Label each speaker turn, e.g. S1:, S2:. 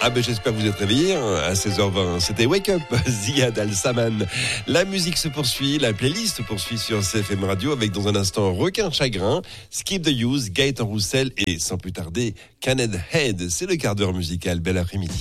S1: Ah ben j'espère que vous êtes réveillés à 16h20. C'était Wake Up, Ziad Al-Saman. La musique se poursuit, la playlist se poursuit sur CFM Radio avec dans un instant Requin Chagrin, Skip the Use, Gaëtan Roussel et sans plus tarder Caned Head. C'est le quart d'heure musical. Bel après-midi.